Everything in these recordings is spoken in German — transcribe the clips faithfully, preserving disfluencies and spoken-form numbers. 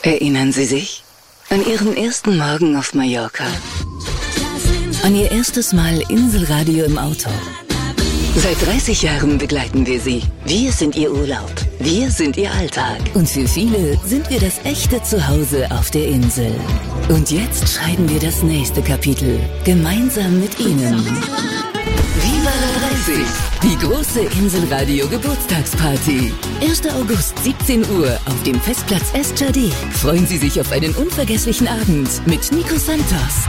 Erinnern Sie sich an Ihren ersten Morgen auf Mallorca? An Ihr erstes Mal Inselradio im Auto? Seit dreißig Jahren begleiten wir Sie. Wir sind Ihr Urlaub. Wir sind Ihr Alltag. Und für viele sind wir das echte Zuhause auf der Insel. Und jetzt schreiben wir das nächste Kapitel. Gemeinsam mit Ihnen. Viva la dreißig! Die große Inselradio Geburtstagsparty. erster August, siebzehn Uhr auf dem Festplatz Estjardé. Freuen Sie sich auf einen unvergesslichen Abend mit Nico Santos,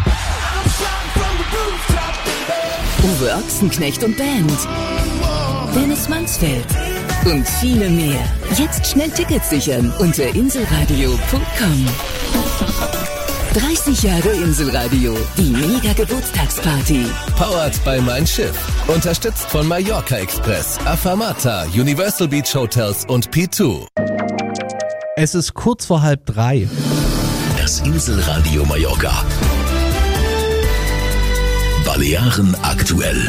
Uwe Ochsenknecht und Band, Dennis Mansfeld und viele mehr. Jetzt schnell Tickets sichern unter inselradio punkt com. dreißig Jahre Inselradio, die Mega-Geburtstagsparty. Powered by Mein Schiff. Unterstützt von Mallorca Express, Afamata, Universal Beach Hotels und P zwei. Es ist kurz vor halb drei. Das Inselradio Mallorca. Balearen aktuell.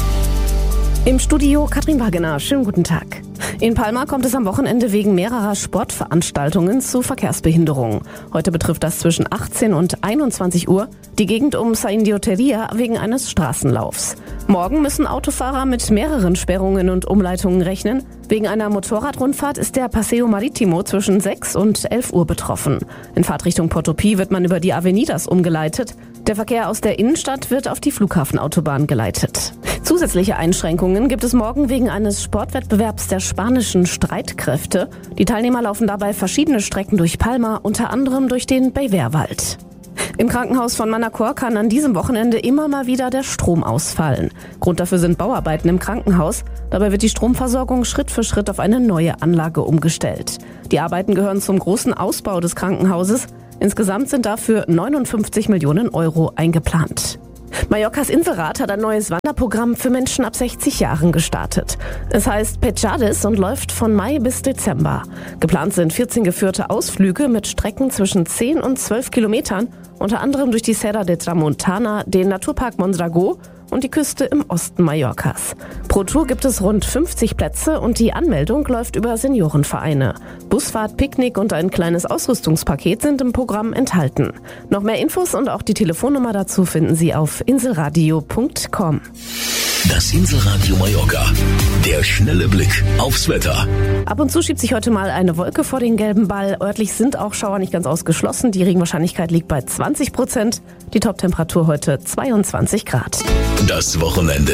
Im Studio Katrin Wagener. Schönen guten Tag. In Palma kommt es am Wochenende wegen mehrerer Sportveranstaltungen zu Verkehrsbehinderungen. Heute betrifft das zwischen achtzehn und einundzwanzig Uhr die Gegend um Saindioteria wegen eines Straßenlaufs. Morgen müssen Autofahrer mit mehreren Sperrungen und Umleitungen rechnen. Wegen einer Motorradrundfahrt ist der Paseo Maritimo zwischen sechs und elf Uhr betroffen. In Fahrtrichtung Porto-Pi wird man über die Avenidas umgeleitet. Der Verkehr aus der Innenstadt wird auf die Flughafenautobahn geleitet. Zusätzliche Einschränkungen gibt es morgen wegen eines Sportwettbewerbs der spanischen Streitkräfte. Die Teilnehmer laufen dabei verschiedene Strecken durch Palma, unter anderem durch den Beivérwald. Im Krankenhaus von Manacor kann an diesem Wochenende immer mal wieder der Strom ausfallen. Grund dafür sind Bauarbeiten im Krankenhaus. Dabei wird die Stromversorgung Schritt für Schritt auf eine neue Anlage umgestellt. Die Arbeiten gehören zum großen Ausbau des Krankenhauses. Insgesamt sind dafür neunundfünfzig Millionen Euro eingeplant. Mallorcas Inselrat hat ein neues Wanderprogramm für Menschen ab sechzig Jahren gestartet. Es heißt Petjades und läuft von Mai bis Dezember. Geplant sind vierzehn geführte Ausflüge mit Strecken zwischen zehn und zwölf Kilometern, unter anderem durch die Serra de Tramontana, den Naturpark Mondragó und die Küste im Osten Mallorcas. Pro Tour gibt es rund fünfzig Plätze und die Anmeldung läuft über Seniorenvereine. Busfahrt, Picknick und ein kleines Ausrüstungspaket sind im Programm enthalten. Noch mehr Infos und auch die Telefonnummer dazu finden Sie auf inselradio punkt com. Das Inselradio Mallorca. Der schnelle Blick aufs Wetter. Ab und zu schiebt sich heute mal eine Wolke vor den gelben Ball. Örtlich sind auch Schauer nicht ganz ausgeschlossen. Die Regenwahrscheinlichkeit liegt bei zwanzig Prozent. Die Toptemperatur heute zweiundzwanzig Grad. Das Wochenende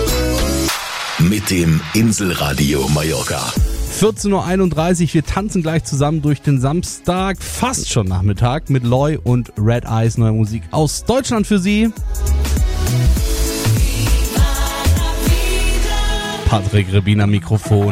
mit dem Inselradio Mallorca. vierzehn Uhr einunddreißig, wir tanzen gleich zusammen durch den Samstag, fast schon Nachmittag, mit Loy und Red Eyes, neue Musik aus Deutschland für Sie. Patrick Rebin am Mikrofon.